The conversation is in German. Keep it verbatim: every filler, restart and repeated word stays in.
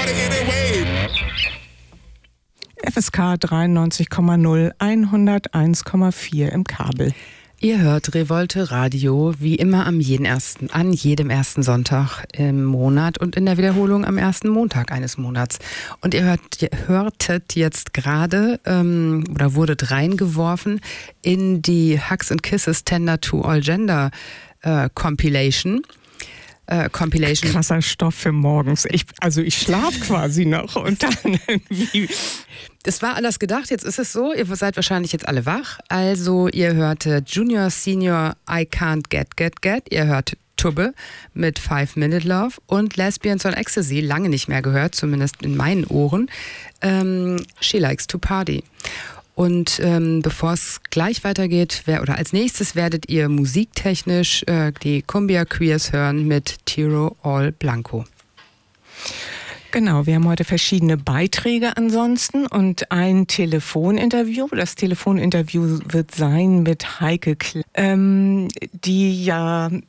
F S K dreiundneunzig Komma null, hunderteins Komma vier im Kabel. Ihr hört Revolte Radio, wie immer am jeden ersten, an jedem ersten Sonntag im Monat und in der Wiederholung am ersten Montag eines Monats. Und ihr, hört, ihr hörtet jetzt gerade ähm, oder wurdet reingeworfen in die Hugs and Kisses Tender to All Gender äh, Compilation. Äh, Compilation. Krasser Stoff für morgens. Ich, also ich schlafe quasi noch und dann irgendwie... Es war anders gedacht, jetzt ist es so, ihr seid wahrscheinlich jetzt alle wach. Also ihr hörte Junior, Senior, I Can't Get, Get, Get. Ihr hört Tubbe mit Five Minute Love und Lesbians on Ecstasy, lange nicht mehr gehört, zumindest in meinen Ohren. Ähm, She Likes to Party. Und ähm, bevor es gleich weitergeht, wer, oder als nächstes werdet ihr musiktechnisch äh, die Cumbia Queers hören mit Tiro All Blanco. Genau, wir haben heute verschiedene Beiträge ansonsten und ein Telefoninterview. Das Telefoninterview wird sein mit Heike Kl- ähm, die ja